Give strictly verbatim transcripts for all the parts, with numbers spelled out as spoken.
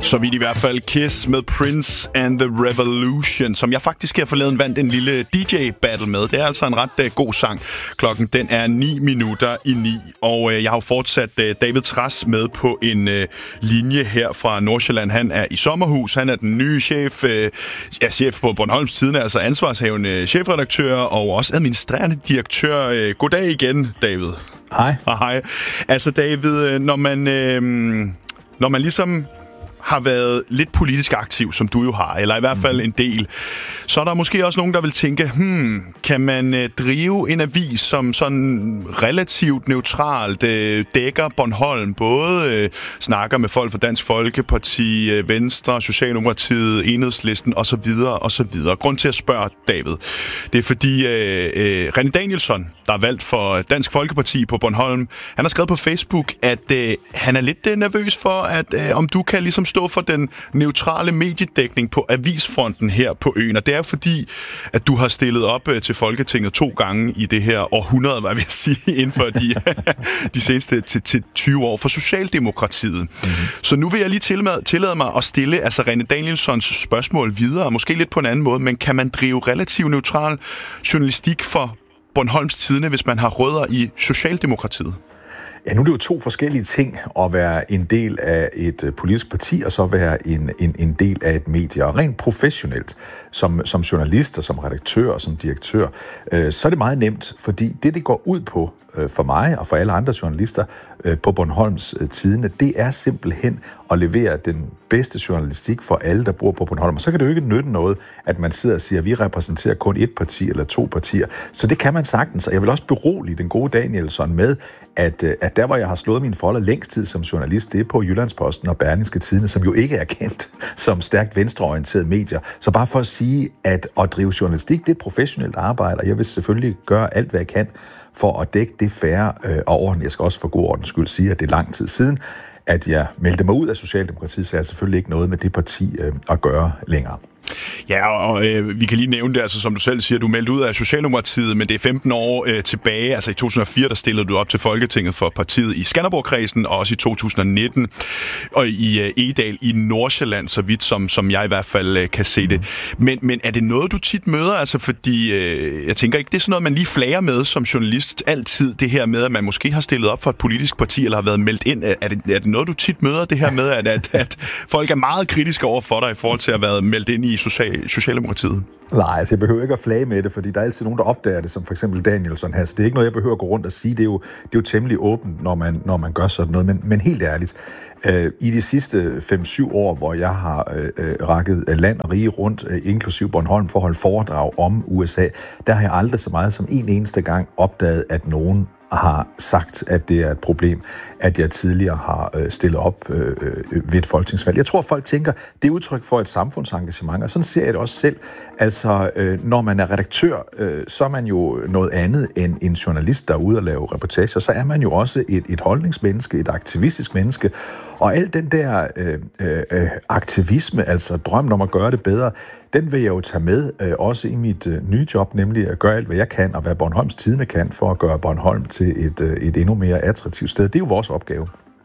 Så vidt i hvert fald Kiss med Prince and the Revolution, som jeg faktisk her forleden vandt en lille D J-battle med. Det er altså en ret uh, god sang. Klokken den er ni minutter i ni, og uh, jeg har jo fortsat uh, David Trads med på en uh, linje her fra Nordsjælland. Han er i sommerhus, han er den nye chef, uh, ja, chef på Bornholms Tidende, altså ansvarshavende chefredaktør og også administrerende direktør. Uh, goddag igen, David. Hej. Og hej. Altså David, når man, uh, når man ligesom har været lidt politisk aktiv, som du jo har, eller i hvert fald en del, så er der måske også nogen, der vil tænke, hmm, kan man øh, drive en avis, som sådan relativt neutralt øh, dækker Bornholm, både øh, snakker med folk fra Dansk Folkeparti, øh, Venstre, Socialdemokratiet, Enhedslisten osv. osv. Grund til at spørge David, det er fordi øh, øh, René Danielsson, der er valgt for Dansk Folkeparti på Bornholm, han har skrevet på Facebook, at øh, han er lidt øh, nervøs for, at øh, om du kan ligesom stå for den neutrale mediedækning på avisfronten her på øen. Og det er fordi, at du har stillet op øh, til Folketinget to gange i det her århundrede, hvad vil jeg sige, inden for de, de seneste til, til tyve år for Socialdemokratiet. Mm-hmm. Så nu vil jeg lige tillade, tillade mig at stille altså René Danielssons spørgsmål videre, måske lidt på en anden måde, men kan man drive relativt neutral journalistik for Bornholms Tidende, hvis man har rødder i Socialdemokratiet? Ja, nu er det jo to forskellige ting at være en del af et politisk parti, og så være en, en, en del af et medie. Og rent professionelt, som, som journalist og som redaktør og som direktør, øh, så er det meget nemt, fordi det, det går ud på øh, for mig og for alle andre journalister øh, på Bornholms øh, Tidende, det er simpelthen at levere den bedste journalistik for alle, der bor på Bornholm. Og så kan det jo ikke nytte noget, at man sidder og siger, at vi repræsenterer kun et parti eller to partier. Så det kan man sagtens, og jeg vil også berolige den gode Danielsson med, at, at der, hvor jeg har slået mine folder længst tid som journalist, det er på Jyllandsposten og Berlingske Tidende, som jo ikke er kendt som stærkt venstreorienterede medier. Så bare for at sige, at at drive journalistik, det er et professionelt arbejde, og jeg vil selvfølgelig gøre alt, hvad jeg kan for at dække det fair øh, og ordentligt. Jeg skal også for god ordens skyld sige, at det er lang tid siden, at jeg meldte mig ud af Socialdemokratiet, så jeg har selvfølgelig ikke noget med det parti øh, at gøre længere. Ja, og øh, vi kan lige nævne det, altså som du selv siger, du meldte ud af Socialdemokratiet, men det er femten år øh, tilbage, altså i to tusind og fire, der stillede du op til Folketinget for partiet i Skanderborg-kredsen, og også i to tusind og nitten, og i øh, Egedal i Nordsjælland, så vidt som, som jeg i hvert fald øh, kan se det. Men, men er det noget, du tit møder? Altså fordi, øh, jeg tænker ikke, det er sådan noget, man lige flager med som journalist altid, det her med, at man måske har stillet op for et politisk parti, eller har været meldt ind. Er det, er det noget, du tit møder, det her med, at, at, at folk er meget kritiske over for dig i forhold til at have været meldt ind i Social- Socialdemokratiet? Nej, altså jeg behøver ikke at flage med det, fordi der er altid nogen, der opdager det, som for eksempel Danielsson her. Så det er ikke noget, jeg behøver at gå rundt og sige. Det er jo, det er jo temmelig åbent, når man, når man gør sådan noget. Men, men helt ærligt, øh, i de sidste fem syv år, hvor jeg har øh, rakket land og rige rundt, øh, inklusiv Bornholm, for at holde foredrag om U S A, der har jeg aldrig så meget som en eneste gang opdaget, at nogen har sagt, at det er et problem, at jeg tidligere har øh, stillet op øh, ved et folketingsvalg. Jeg tror, folk tænker, det er udtryk for et samfundsengagement, og sådan ser jeg det også selv. Altså, øh, når man er redaktør, øh, så er man jo noget andet end en journalist, der er ude og lave reportager. Så er man jo også et, et holdningsmenneske, et aktivistisk menneske, og al den der øh, øh, aktivisme, altså drømmen om at gøre det bedre, den vil jeg jo tage med, øh, også i mit øh, nye job, nemlig at gøre alt, hvad jeg kan, og hvad Bornholms Tidende kan, for at gøre Bornholm til et, øh, et endnu mere attraktivt sted. Det er jo vores opgave.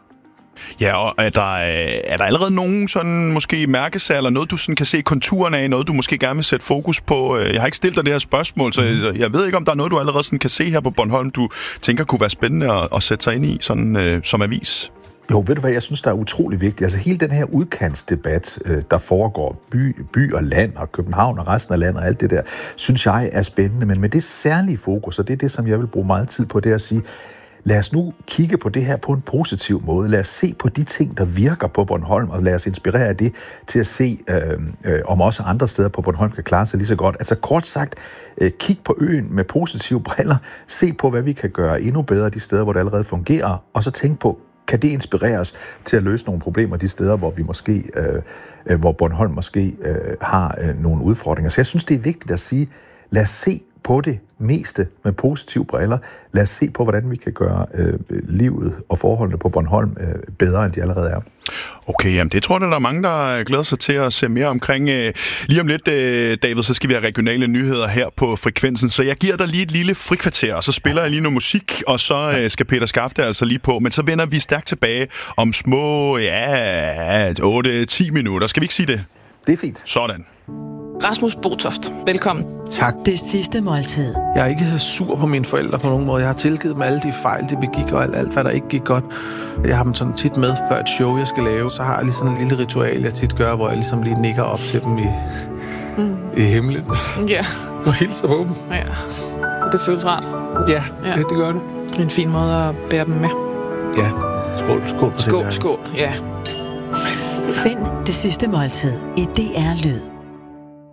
Ja, og er der, er der allerede nogen sådan måske mærkesager, eller noget, du sådan kan se konturerne af, noget, du måske gerne vil sætte fokus på? Jeg har ikke stillet dig det her spørgsmål, så jeg, jeg ved ikke, om der er noget, du allerede sådan kan se her på Bornholm, du tænker kunne være spændende at, at sætte sig ind i sådan, øh, som avis? Jo, ved du hvad, jeg synes, der er utrolig vigtigt. Altså hele den her udkantsdebat, der foregår by, by og land og København og resten af landet og alt det der, synes jeg er spændende. Men med det særlige fokus, og det er det, som jeg vil bruge meget tid på, det er at sige, lad os nu kigge på det her på en positiv måde. Lad os se på de ting, der virker på Bornholm, og lad os inspirere af det til at se, øh, øh, om også andre steder på Bornholm kan klare sig lige så godt. Altså kort sagt, øh, kig på øen med positive briller, se på, hvad vi kan gøre endnu bedre de steder, hvor det allerede fungerer, og så tænk på, kan det inspirere os til at løse nogle problemer de steder, hvor vi måske, øh, hvor Bornholm måske øh, har øh, nogle udfordringer. Så jeg synes, det er vigtigt at sige, lad os se på det meste med positive briller. Lad os se på, hvordan vi kan gøre øh, livet og forholdene på Bornholm øh, bedre, end de allerede er. Okay, jamen det tror jeg, der er mange, der glæder sig til at se mere omkring. Lige om lidt, David, så skal vi have regionale nyheder her på Frekvensen, så jeg giver dig lige et lille frikvarter, og så spiller jeg lige noget musik, og så skal Peter Skafte altså lige på. Men så vender vi stærkt tilbage om små, ja, otte til ti minutter. Skal vi ikke sige det? Det er fint. Sådan. Rasmus Botoft, velkommen. Tak. Det sidste måltid. Jeg er ikke sur på mine forældre på nogen måde. Jeg har tilgivet dem alle de fejl, de begik, og alt, alt hvad der ikke gik godt. Jeg har dem sådan tit med før et show, jeg skal lave. Så har jeg lige sådan en lille ritual, jeg tit gør, hvor jeg ligesom lige nikker op til dem i, mm. i himlen. Ja. Og hilser på dem. Ja. Og det føles rart. Ja, ja. Det, det gør det. Det er en fin måde at bære dem med. Ja. Skål, skål. Skål, skål, ja. Find det sidste måltid i D R Lyd.